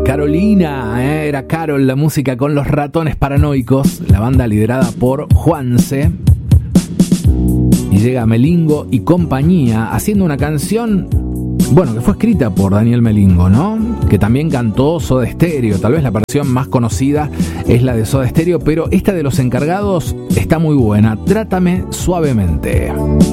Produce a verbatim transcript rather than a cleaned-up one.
Carolina, ¿eh? Era Carol, la música con Los Ratones Paranoicos, la banda liderada por Juanse. Y llega Melingo y compañía haciendo una canción, bueno, que fue escrita por Daniel Melingo, ¿no? Que también cantó Soda Stereo. Tal vez la versión más conocida es la de Soda Stereo, pero esta de Los Encargados está muy buena. Trátame suavemente.